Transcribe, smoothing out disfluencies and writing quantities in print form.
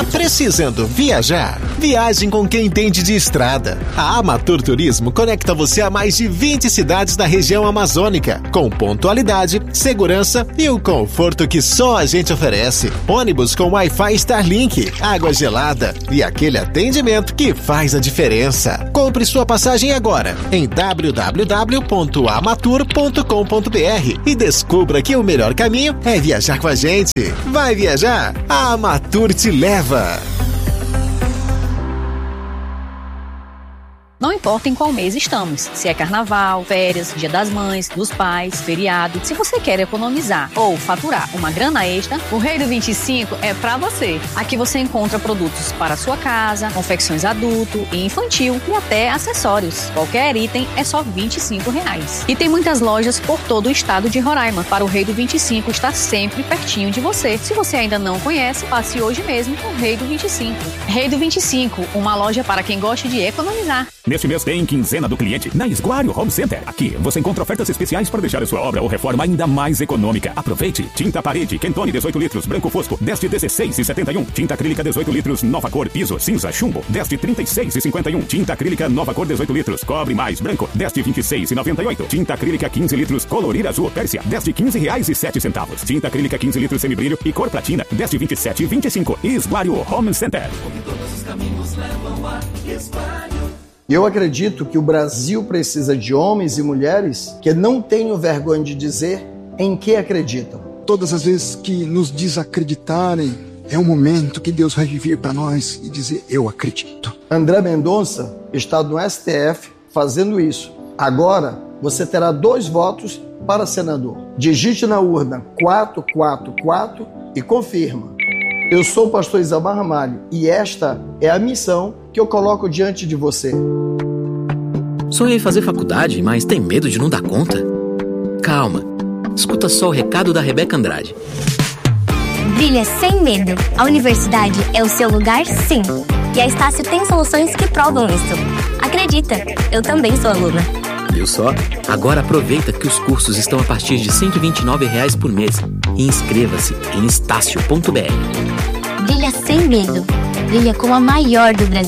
Precisando viajar? Viagem com quem entende de estrada. A Amatur Turismo conecta você a mais de 20 cidades da região amazônica, com pontualidade, segurança e o conforto que só a gente oferece. Ônibus com Wi-Fi Starlink, água gelada e aquele atendimento que faz a diferença. Compre sua passagem agora em www.amatur.com.br e descubra que o melhor caminho é viajar com a gente. Vai viajar? A Amatur te leva! Não importa em qual mês estamos, se é carnaval, férias, dia das mães, dos pais, feriado. Se você quer economizar ou faturar uma grana extra, o Rei do 25 é pra você. Aqui você encontra produtos para sua casa, confecções adulto e infantil e até acessórios. Qualquer item é só R$25. E tem muitas lojas por todo o estado de Roraima para o Rei do 25 estar sempre pertinho de você. Se você ainda não conhece, passe hoje mesmo no Rei do 25. Rei do 25, uma loja para quem gosta de economizar. Neste mês tem quinzena do cliente na Esguário Home Center. Aqui você encontra ofertas especiais para deixar a sua obra ou reforma ainda mais econômica. Aproveite! Tinta parede Quentone 18 litros, branco fosco, 10 de 16,71. Tinta acrílica 18 litros, nova cor, piso, cinza, chumbo, 10 de 36,51. Tinta acrílica nova cor 18 litros, cobre mais branco, 10 de 26,98. Tinta acrílica 15 litros, colorir azul, Pérsia, 10 de R$15,07. Tinta acrílica 15 litros, semibrilho e cor platina, 10 de 27,25. Esguário Home Center. Todos os caminhos levam a Esguário. Eu acredito que o Brasil precisa de homens e mulheres que não tenham vergonha de dizer em que acreditam. Todas as vezes que nos desacreditarem, é um momento que Deus vai vir para nós e dizer, eu acredito. André Mendonça está no STF fazendo isso. Agora você terá 2 votos para senador. Digite na urna 444 e confirma. Eu sou o pastor Isamar Ramalho e esta é a missão que eu coloco diante de você. Sonha em fazer faculdade, mas tem medo de não dar conta? Calma, escuta só o recado da Rebeca Andrade. Brilha sem medo. A universidade é o seu lugar, sim. E a Estácio tem soluções que provam isso. Acredita, eu também sou aluna. Viu só? Agora aproveita que os cursos estão a partir de R$129 por mês. E inscreva-se em estácio.br. Brilha sem medo. Brilha com a maior do Brasil.